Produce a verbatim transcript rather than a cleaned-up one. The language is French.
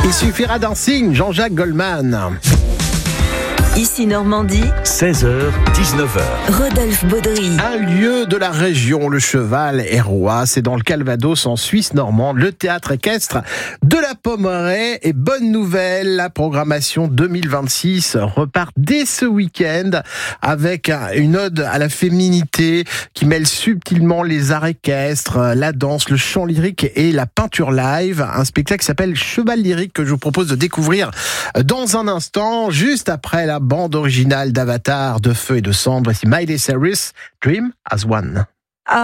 Il suffira d'un signe, Jean-Jacques Goldman. Ici Normandie, seize heures, dix-neuf heures. Rodolphe Baudry. Un lieu de la région, le Cheval est roi. C'est dans le Calvados, en Suisse normande, le théâtre équestre de la Pommeraye. Et bonne nouvelle, la programmation deux mille vingt-six repart dès ce week-end avec une ode à la féminité qui mêle subtilement les arts équestres, la danse, le chant lyrique et la peinture live. Un spectacle qui s'appelle Cheval lyrique que je vous propose de découvrir dans un instant, juste après la bande originale d'Avatar, de Feu et de Cendre. Voici Miley Cyrus, Dream as One.